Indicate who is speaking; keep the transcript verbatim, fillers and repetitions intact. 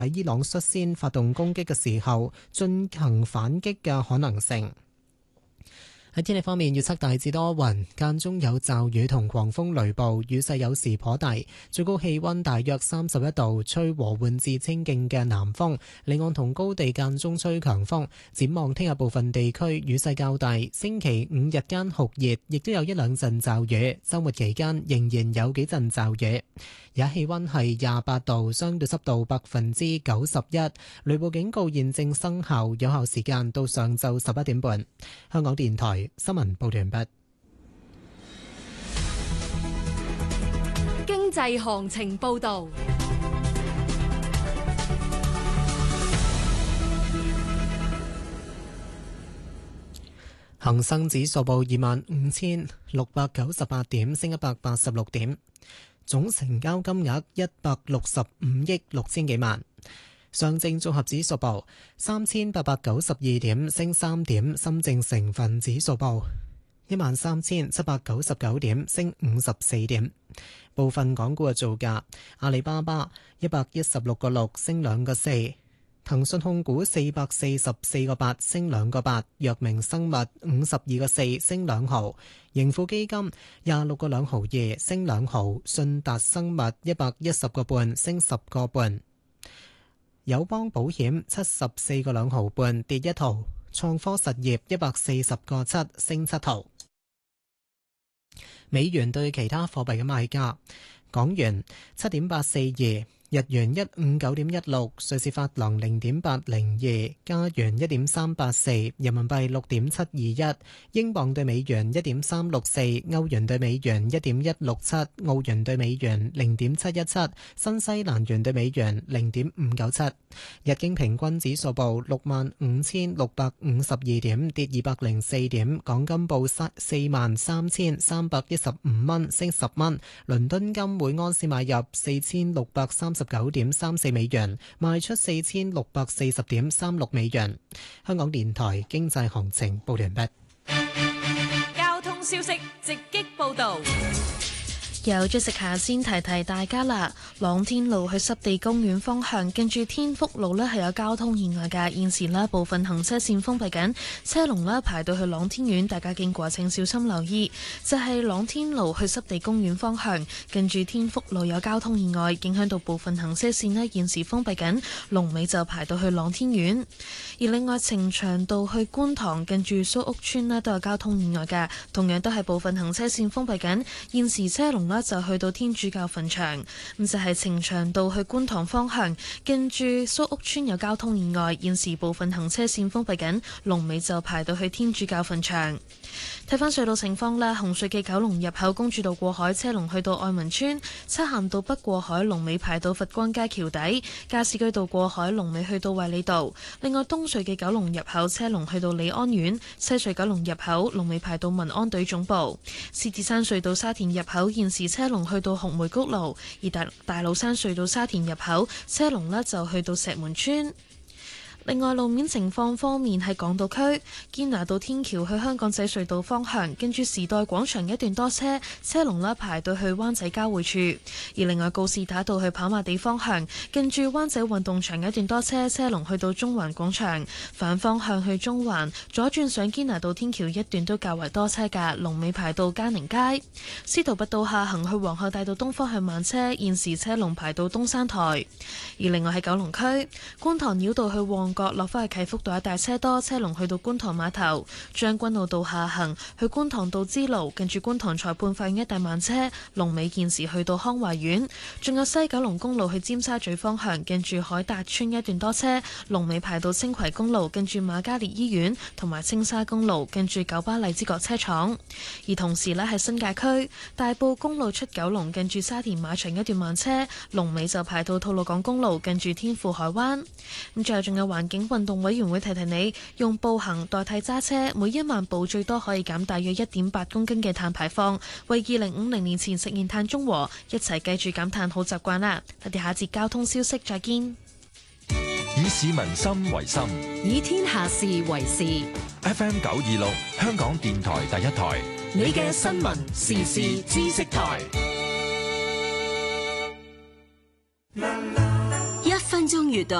Speaker 1: 喺伊朗率先發動攻擊嘅時候進行反擊嘅可能性。喺天氣方面，預測大致多雲，間中有驟雨同狂風雷暴，雨勢有時頗大，最高氣溫大約三十一度，吹和緩至清勁嘅南風，離岸同高地間中吹強風。展望聽日部分地區雨勢較大，星期五日間酷熱，亦都有一兩陣驟雨，週末期間仍然有幾陣驟雨。而家氣溫係廿八度，相對濕度百分之九十一，雷暴警告現正生效，有效時間到上晝十一點半。香港電台新聞報道完畢。
Speaker 2: 經濟行情報道。
Speaker 1: 恒生指數報二萬五千六百九十八點，升一百八十六點，總成交金額一百六十五億六千幾萬。上證綜合指數報三千八百九十二點，升三點。深證成分指數報一萬三千七百九十九點，升五十四點。部分港股嘅造價：阿里巴巴一百一十六個六，升兩個四；騰訊控股四百四十四個八，升兩個八；藥明生物五十二個四，升兩毫；盈富基金廿六個兩毫二，升兩毫；信達生物一百一十個半，升十個半。友邦保險七十四個兩毫半，跌一毫；創科實業一百四十個七，升七毫。美元對其他貨幣嘅賣價：港元七點八四二，日元一五九點一六，瑞士法郎零點八零二，加元一點三八四，人民幣六點七二一，英鎊對美元一點三六四，歐元對美元一點一六七，澳元對美元零點七一七，新西蘭元對美元零點五九七。日經平均指數報六萬五千六百五十二點，跌二百零四點。港金報四萬三千三百一十五蚊，升十蚊。倫敦金每安士買入四千六百三十九點三四美元，賣出四千六百四十點三六美元。香港電台經濟行情報完畢。
Speaker 2: 交通消息直擊報道。
Speaker 3: 有咗食下先提提大家啦，朗天路去濕地公園方向，跟住天福路呢係有交通意外嘅，現時呢部分行車線封閉緊，車龍呢排到去朗天苑，大家經過請小心留意。就係朗天路去濕地公園方向，跟住天福路有交通意外，影響到部分行車線呢現時封閉緊，龍尾就排到去朗天苑。而另外呈祥道去觀塘，跟住蘇屋村呢都有交通意外嘅，同樣都係部分行車線封閉緊，現時車龍就去到天主教墳場，咁就係呈祥道去觀塘方向，跟住蘇屋村有交通意外，現時部分行車線封閉緊，龍尾就排到去天主教墳場。睇返隧道情況啦，紅隧嘅九龍入口公主道過海車龍去到愛民村，漆咸道北過海龍尾排到佛光街橋底，加士居道過海龍尾去到衛理道。另外東隧嘅九龍入口車龍去到利安苑，西隧九龍入口龍尾排到民安隊總部。獅子山隧道沙田入口現時車龍去到紅梅谷路，而大大老山隧道沙田入口車龍呢就去到石門村。另外路面情況方面，喺港島區堅拿道天橋去香港仔隧道方向，跟住時代廣場一段多車，車龍呢排到去灣仔交匯處。而另外告士打道去跑馬地方向，跟住灣仔運動場一段多車，車龍去到中環廣場。反方向去中環左轉上堅拿道天橋一段都較為多車㗎，龍尾排到嘉寧街。司徒拔道下行去皇后大道東方向慢車，現時車龍排到東山台。而另外喺九龍區觀塘繞道去旺角落返去啟福道一帶車多，車龍去到觀塘碼頭。將軍澳道下行去觀塘道支路，近住觀塘裁判法院一帶慢車，龍尾現時去到康華苑。仲有西九龍公路去尖沙咀方向，近住海達村一段多車，龍尾排到青葵公路，近住瑪嘉烈醫院，同埋青沙公路近住九巴荔枝角車廠。而同時呢，喺新界區大埔公路出九龍，近住沙田馬場一段慢車，龍尾就排到吐露港公路，近住天富海灣。咁最後仲有環境運動委員會提提你，用步行代替揸車，每一萬步最多可以減大約一點八公斤嘅碳排放，為二零五零年前實現碳中和。一齊繼續減碳好習慣啦！我哋下節交通消息再見。
Speaker 4: 以市民心為心，
Speaker 2: 以天下事為事。
Speaker 4: F M 九二六香港電台第一台，
Speaker 2: 你嘅新聞時事知識台。